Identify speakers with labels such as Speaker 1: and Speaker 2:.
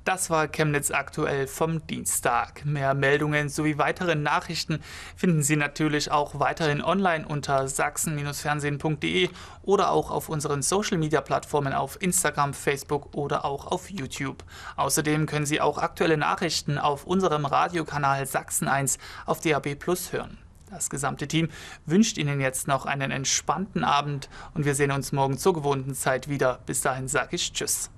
Speaker 1: Das war Chemnitz aktuell vom Dienstag. Mehr Meldungen sowie weitere Nachrichten finden Sie natürlich auch weiterhin online unter sachsen-fernsehen.de oder auch auf unseren Social-Media-Plattformen auf Instagram, Facebook oder auch auf YouTube. Außerdem können Sie auch aktuelle Nachrichten auf unserem Radiokanal Sachsen 1 auf DAB+ hören. Das gesamte Team wünscht Ihnen jetzt noch einen entspannten Abend und wir sehen uns morgen zur gewohnten Zeit wieder. Bis dahin sage ich Tschüss.